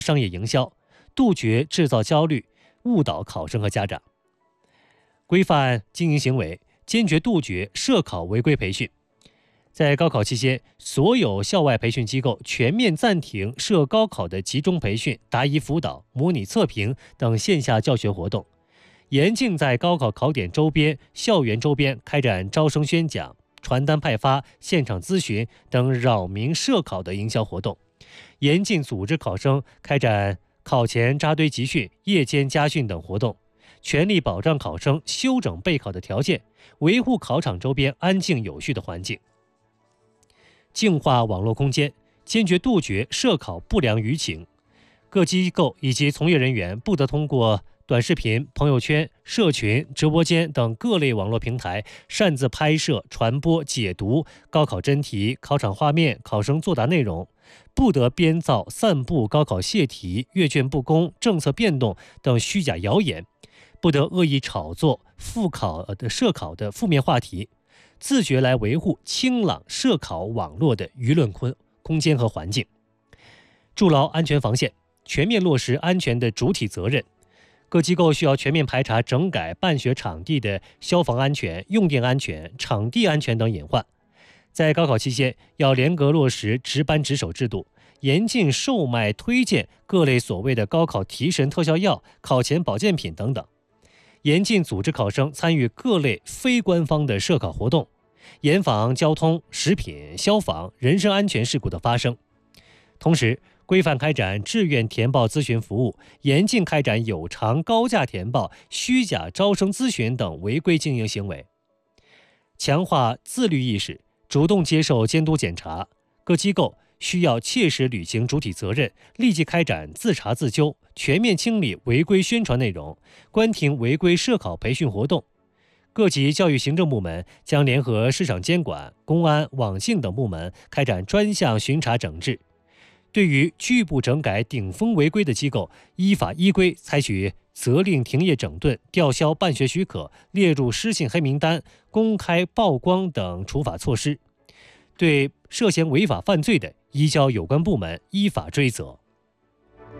商业营销，杜绝制造焦虑，误导考生和家长。规范经营行为，坚决杜绝涉考违规培训。在高考期间，所有校外培训机构全面暂停涉高考的集中培训、答疑辅导、模拟测评等线下教学活动，严禁在高考考点周边、校园周边开展招生宣讲、传单派发、现场咨询等扰民涉考的营销活动，严禁组织考生开展考前扎堆集训、夜间家训等活动，全力保障考生修整备考的条件，维护考场周边安静有序的环境。净化网络空间，坚决杜绝涉考不良舆情。各机构以及从业人员不得通过短视频、朋友圈、社群、直播间等各类网络平台擅自拍摄、传播、解读高考真题、考场画面、考生作答内容，不得编造、散布高考泄题、阅卷不公、政策变动等虚假谣言，不得恶意炒作涉考的负面话题，自觉来维护清朗涉考网络的舆论空间和环境。筑牢安全防线，全面落实安全的主体责任。各机构需要全面排查整改办学场地的消防安全、用电安全、场地安全等隐患。在高考期间，要严格落实值班值守制度，严禁售卖推荐各类所谓的高考提神特效药、考前保健品等等，严禁组织考生参与各类非官方的涉考活动，严防交通、食品、消防、人身安全事故的发生。同时，规范开展志愿填报咨询服务，严禁开展有偿高价填报、虚假招生咨询等违规经营行为。强化自律意识，主动接受监督检查。各机构需要切实履行主体责任，立即开展自查自纠，全面清理违规宣传内容，关停违规涉考培训活动。各级教育行政部门将联合市场监管、公安、网信等部门开展专项巡查整治。对于拒不整改顶风违规的机构，依法依规采取责令停业整顿、吊销办学许可、列入失信黑名单、公开曝光等处罚措施。对涉嫌违法犯罪的，移交有关部门依法追责。